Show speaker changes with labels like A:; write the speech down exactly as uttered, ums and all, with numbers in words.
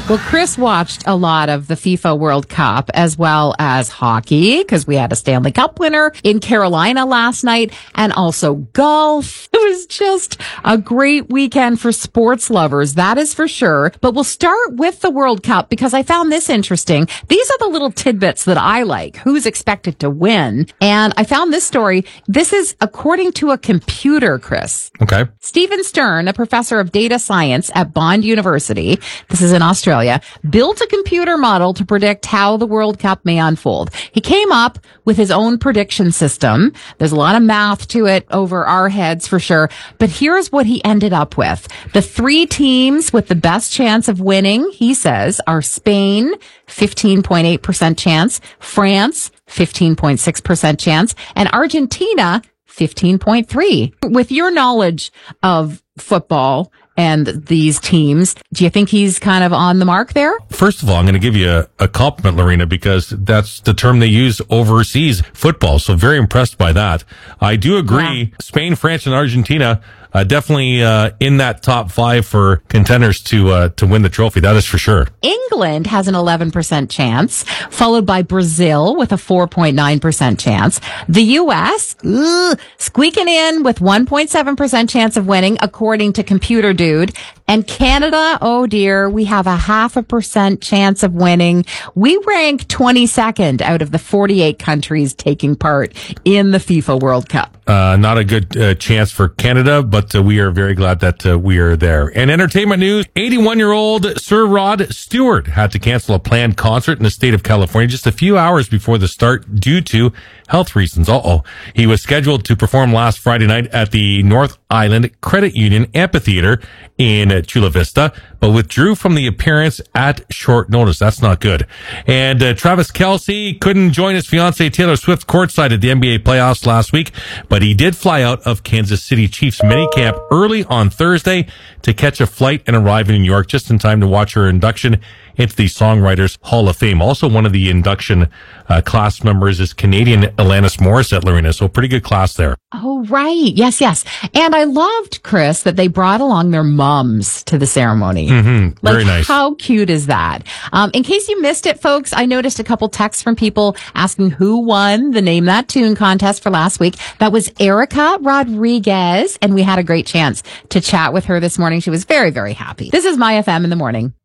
A: Well, Chris watched a lot of the FIFA World Cup as well as hockey because we had a Stanley Cup winner in Carolina last night and also golf. It was just a great weekend for sports lovers. That is for sure. But we'll start with the World Cup because I found this interesting. These are the little tidbits that I like. Who's expected to win? And I found this story. This is according to a computer, Chris.
B: Okay.
A: Stephen Stern, a professor of data science at Bond University, this is in Australia, built a computer model to predict how the World Cup may unfold. He came up with his own prediction system. There's a lot of math to it over our heads for sure. But here's what he ended up with. The three teams with the best chance of winning, he says, are Spain, fifteen point eight percent chance, France, fifteen point six percent chance, and Argentina, fifteen point three. With your knowledge of football and these teams, do you think he's kind of on the mark there?
B: First of all, I'm going to give you a, a compliment, Lorena, because that's the term they use overseas football. So very impressed by that. I do agree. Yeah. Spain, France, and Argentina uh, definitely uh, in that top five for contenders to uh, to win the trophy. That is for sure.
A: England has an eleven percent chance, followed by Brazil with a four point nine percent chance. The U S, ugh, squeaking in with one point seven percent chance of winning, according to Computer Dude. And Canada, oh dear, we have a half a percent chance of winning. We rank twenty-second out of the forty-eight countries taking part in the FIFA World Cup.
B: Uh, not a good uh, chance for Canada, but uh, we are very glad that uh, we are there. And entertainment news, eighty-one-year-old Sir Rod Stewart had to cancel a planned concert in the state of California just a few hours before the start due to health reasons. Uh-oh. He was scheduled to perform last Friday night at the North Island Credit Union Amphitheater in Chula Vista, but withdrew from the appearance at short notice. That's not good. And uh, Travis Kelce couldn't join his fiancée Taylor Swift courtside at the N B A playoffs last week, but he did fly out of Kansas City Chiefs minicamp early on Thursday to catch a flight and arrive in New York just in time to watch her induction into the Songwriters Hall of Fame. Also, one of the induction uh, class members is Canadian Alanis Morissette, Lorena. So pretty good class there.
A: Oh, right. Yes, yes. And I loved, Chris, that they brought along their mums to the ceremony.
B: Mm-hmm. Very
A: like,
B: nice.
A: How cute is that? Um, in case you missed it, folks, I noticed a couple texts from people asking who won the Name That Tune contest for last week. That was Erica Rodriguez, and we had a great chance to chat with her this morning. She was very, very happy. This is My F M in the morning.